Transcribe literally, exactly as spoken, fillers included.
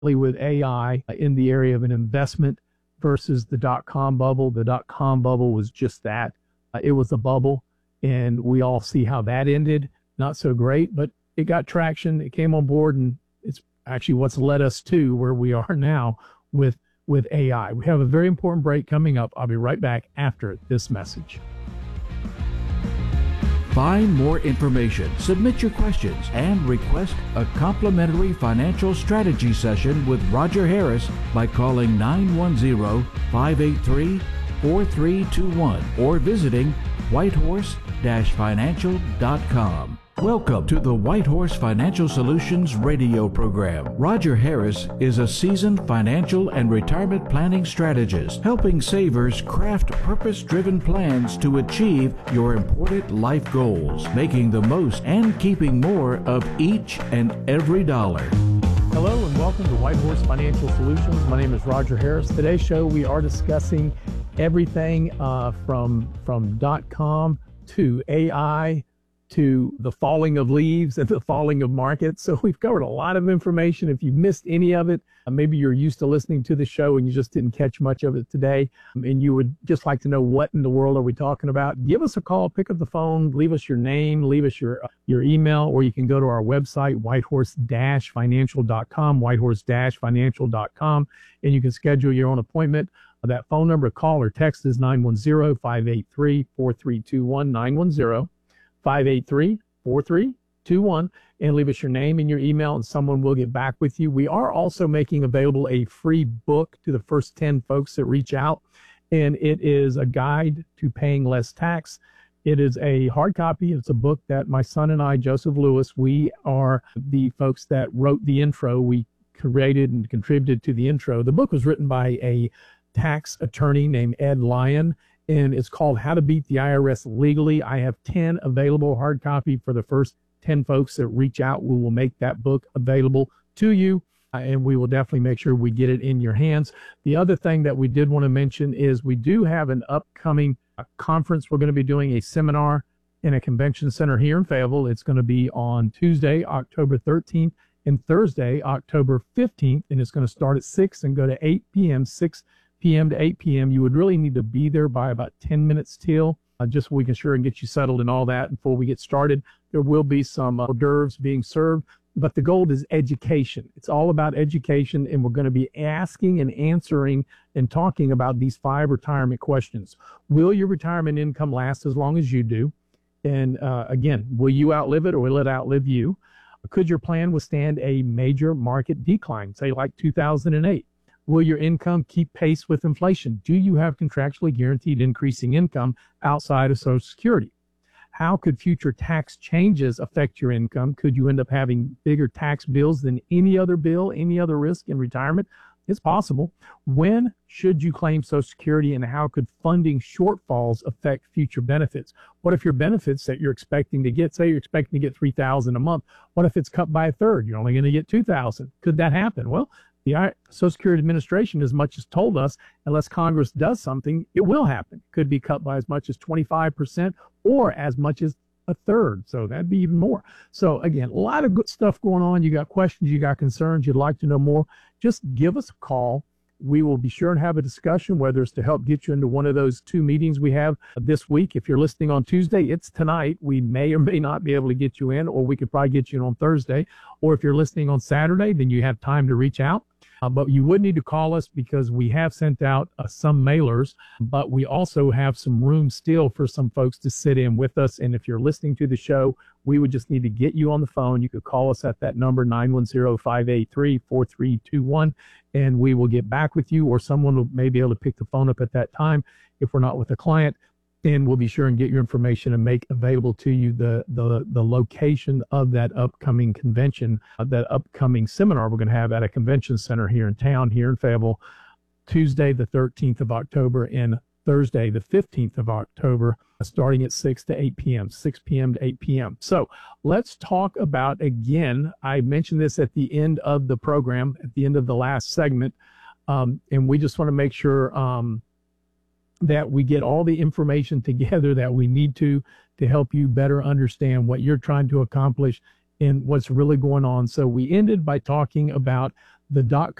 with A I in the area of an investment versus the dot-com bubble. The dot-com bubble was just that. Uh, it was a bubble, and we all see how that ended. Not so great, but it got traction. It came on board, and it's actually what's led us to where we are now with, with A I. We have a very important break coming up. I'll be right back after this message. Find more information, submit your questions, and request a complimentary financial strategy session with Roger Harris by calling nine one zero, five eight three, four three two one or visiting whitehorse dash financial dot com. Welcome to the Whitehorse Financial Solutions radio program. Roger Harris is a seasoned financial and retirement planning strategist, helping savers craft purpose-driven plans to achieve your important life goals, making the most and keeping more of each and every dollar. Hello and welcome to Whitehorse Financial Solutions. My name is Roger Harris. Today's show we are discussing everything uh, from, from dot-com to A I, to the falling of leaves and the falling of markets. So we've covered a lot of information. If you missed any of it, uh, maybe you're used to listening to the show and you just didn't catch much of it today, um, and you would just like to know what in the world are we talking about, give us a call, pick up the phone, leave us your name, leave us your, uh, your email, or you can go to our website, whitehorse dash financial dot com, whitehorse dash financial dot com, and you can schedule your own appointment. Uh, that phone number, call or text is nine one zero, five eight three, four three two one, nine one zero, five eight three, four three two one, and leave us your name and your email, and someone will get back with you. We are also making available a free book to the first ten folks that reach out, and it is a guide to paying less tax. It is a hard copy. It's a book that my son and I, Joseph Lewis, we are the folks that wrote the intro. We created and contributed to the intro. The book was written by a tax attorney named Ed Lyon, and it's called How to Beat the I R S Legally. I have ten available hard copy for the first ten folks that reach out. We will make that book available to you, uh, and we will definitely make sure we get it in your hands. The other thing that we did want to mention is we do have an upcoming uh, conference. We're going to be doing a seminar in a convention center here in Fayetteville. It's going to be on Tuesday, October thirteenth, and Thursday, October fifteenth, and it's going to start at six and go to eight p.m., six p.m. to eight p.m. You would really need to be there by about ten minutes till, uh, just so we can sure and get you settled and all that before we get started. There will be some uh, hors d'oeuvres being served, but the goal is education. It's all about education, and we're going to be asking and answering and talking about these five retirement questions. Will your retirement income last as long as you do? And uh, again, will you outlive it or will it outlive you? Could your plan withstand a major market decline, say like two thousand eight? Will your income keep pace with inflation? Do you have contractually guaranteed increasing income outside of Social Security? How could future tax changes affect your income? Could you end up having bigger tax bills than any other bill, any other risk in retirement? It's possible. When should you claim Social Security, and how could funding shortfalls affect future benefits? What if your benefits that you're expecting to get, say you're expecting to get three thousand dollars a month, what if it's cut by a third? You're only going to get two thousand dollars. Could that happen? Well, the Social Security Administration as much as told us, unless Congress does something, it will happen. It could be cut by as much as twenty-five percent or as much as a third. So that'd be even more. So again, a lot of good stuff going on. You got questions, you got concerns, you'd like to know more, just give us a call. We will be sure and have a discussion, whether it's to help get you into one of those two meetings we have this week. If you're listening on Tuesday, it's tonight. We may or may not be able to get you in, or we could probably get you in on Thursday. Or if you're listening on Saturday, then you have time to reach out. Uh, but you would need to call us because we have sent out uh, some mailers, but we also have some room still for some folks to sit in with us. And if you're listening to the show, we would just need to get you on the phone. You could call us at that number, nine one zero, five eight three, four three two one, and we will get back with you, or someone will may be able to pick the phone up at that time if we're not with a client. And we'll be sure and get your information and make available to you the the, the location of that upcoming convention, uh, that upcoming seminar we're going to have at a convention center here in town, here in Fayetteville, Tuesday the thirteenth of October and Thursday the fifteenth of October, uh, starting at six to eight p.m., six p.m. to eight p.m. So let's talk about, again, I mentioned this at the end of the program, at the end of the last segment, um, and we just want to make sure um, that we get all the information together that we need to to help you better understand what you're trying to accomplish and what's really going on. So we ended by talking about the